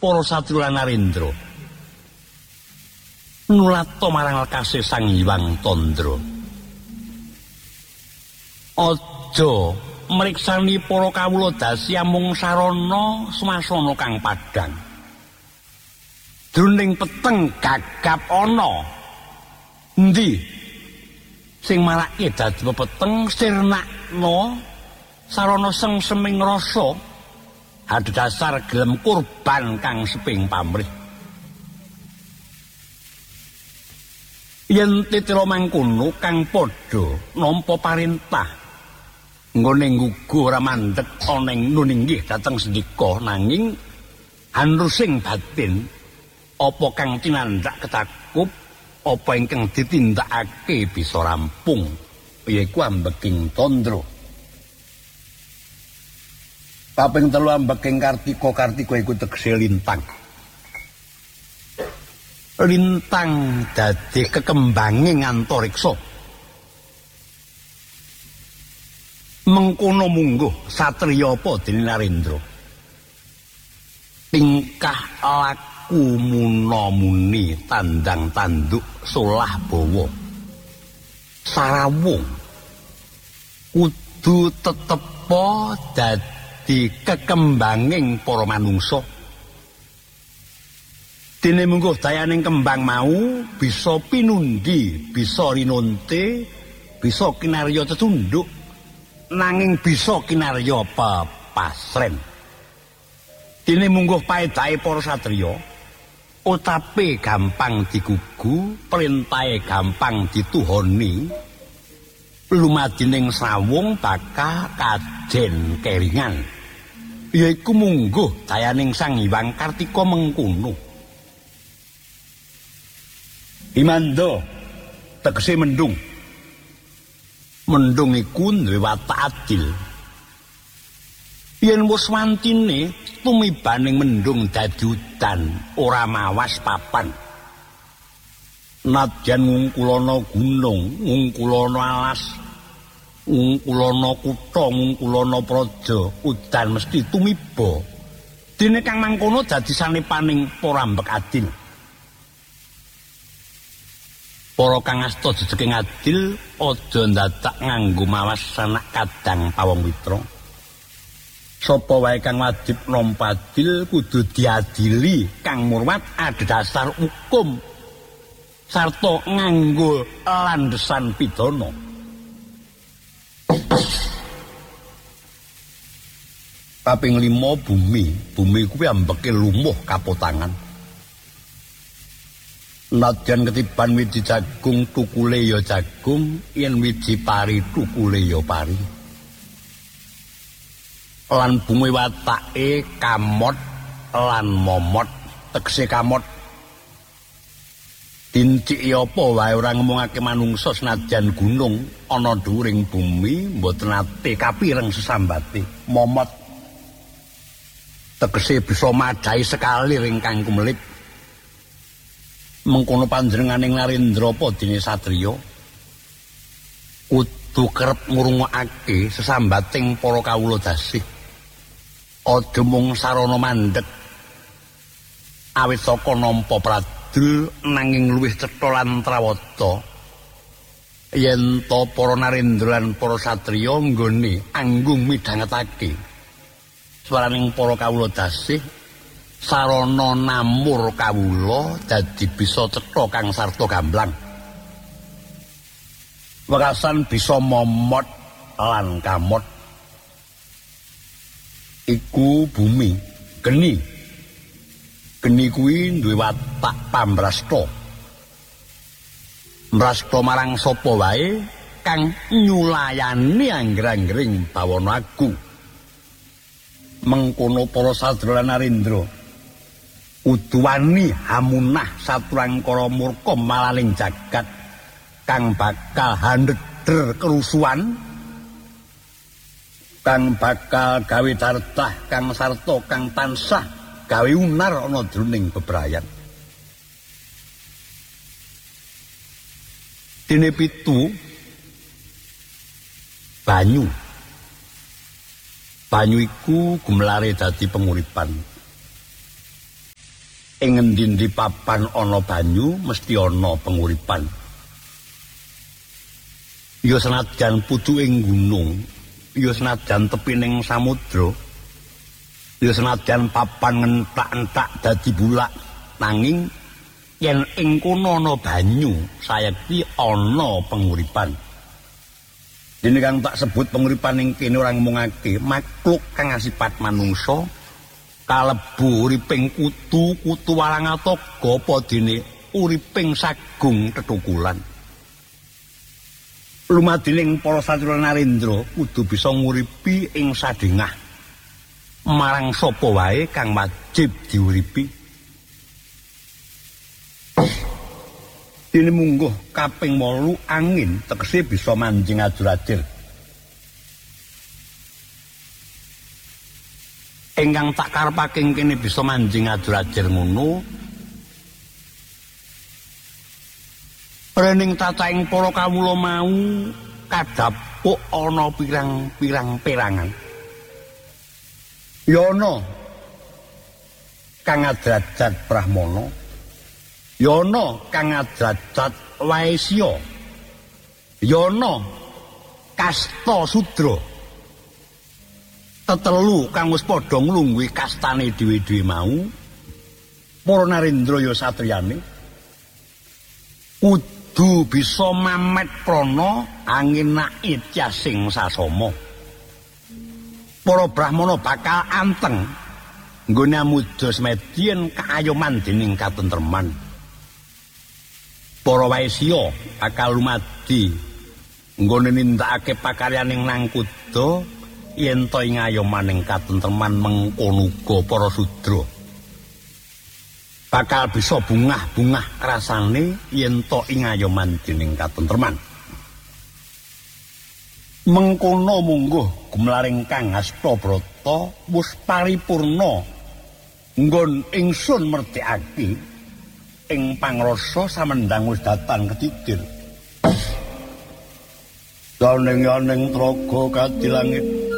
para satriya Narendra nulata marang lekase Sang Hyang Tandra. Aja mriksani para kawula dasi amung sarana swasana kang padhang. Jroning peteng gagap ana. Endi sing marake dadi pepeteng sirnakna sarana sengseming rasa adhedhasar gelem kurban kang seping pamrih. Yen titira mangkono kang padha nampa parintah nggone nggugu ora mandheg ana ing nuninggih dhateng sendika nanging anrusing batin apa kang tinandak ketakup apa ingkang ditindakake bisa rampung yaiku ambeking Tandra. Kaping 3 ambeking Kartika iku tegese lintang. Lintang dadi kekembanging antariksa. Mengkono mungguh satriya apa dene Narendra. Tingkah laku muna-muni tandang tanduk solah bawa. Sarawung kudu tetepa dadi kekembanging para manungsa. Dene mungguh dayaning kembang mau bisa pinundi, bisa rinunte, bisa kinarya tetunduk, nanging bisa kinarya pasren. Dene mungguh paedahe para satriya, utape gampang digugu, perintahe gampang dituhoni, lumadining sawung bakal kajen keringan. Yaiku mungguh dayaning Sang Hyang Kartika mengkono. Himanda tegese mendung. Mendung iku duwe watak adil. Yen wis wantine tumibaning mendung dadi udan ora mawas papan. Nadyan ngungkulana gunung, ngungkulana alas, ngungkulana kutha, ngungkulana praja, udan mesti tumiba. Dene kang mangkono dadi sanepaning para ambek adil. Para kang asta jejeking adil aja ndadak nganggo mawas sanak kadang pawong mitra. Sapa wae kang wajib nampa adil kudu diadili kang murwat adhedhasar hukum sarta nganggo landhesan pidana. Kaping 5 bumi kuwi ambeke lumuh kapotangan. Nadyan ketiban wiji jagung tukule ya jagung, yen wiji pari tukule ya pari. Lan bumi watake kamot lan momot, tegese kamot. Dinciki apa wae ora ngomongake manungsa senadyan gunung ana dhuwuring bumi mboten nate kapireng sesambate. Momot tegese bisa madhahi sekali ringkang kumelit. Mengkono panjenenganing Narendra apa dene satriya kudu kerep ngrungokake sesambating para kawula dasih. Aja mung sarana mandheg awit saka nampa pradul nanging luwih cetha lan trawata. Yen to para Narendra lan para satriya nggone anggung midhangetake swaraning para kawula dasih sarana namur kawula dadi bisa cetha kang sarta gamblang. Wekasan bisa momot lan kamot. Iku bumi, geni. Geni kuwi duwe watak pambrasta. Mrasta marang sapa wae kang nyulayani angger-anggering bawana agung. Mengkono para sadra Narendra kudu wani hamunah saturangkara murka malaning jagat kang bakal handheder kerusuhan, kang bakal gawe dartah kang sarta kang tansah gawe unar ana jroning bebrayan. Dene 7 banyu. Banyu iku gumlare dadi penguripan. ing endi-endi papan ana banyu mesti ana penguripan. Ya senajan pucuking gunung, ya senajan tepining samudra, ya senajan papan ngentak-entak dadi bulak, nanging yen ing kono ana banyu, sayekti ana penguripan. Dene kang tak sebut penguripan ing kene ora ngomongake makhluk kang asipat manungsa kalebu uriping kutu walangataga apa dene uriping sagung tetukulan. Lumadining para satriya Narendra kudu bisa nguripi ing sadengah marang sapa wae kang wajib diuripi. Dene mungguh kaping 8 angin tegese bisa manjing ajur-ajur. Ingkang tak karepake kene bisa manjing ajur-ajur ngono. Rening tataing para kawula mau kadhapuk ana pirang-pirang perangan. Ya ana kang adrajat Brahmana, ya ana kang adrajat Waisya, ya ana kasta Sudra. Tetelu kang wis padha nglungguhi kastane dhewe-dhewe mau, para Narendra ya satriyane kudu bisa mamet prana angin ityasing sasama. Para Brahmana bakal anteng nggone amudha semedyan kaayoman dening katentreman. Para Waisya bakal lumadi nggone nindakake pakaryaning nang kuda yen to ing ayomaning katentreman mengkono uga para Sudra bakal bisa bungah-bungah rasane yen to ing ayoman dening katentreman. Mengkono mungguh gumlaring Kang Hastabrata wis paripurna nggon ingsun merdekake ing pangrasa samendang wis datang ketidir. Daning-aning traga kadilangit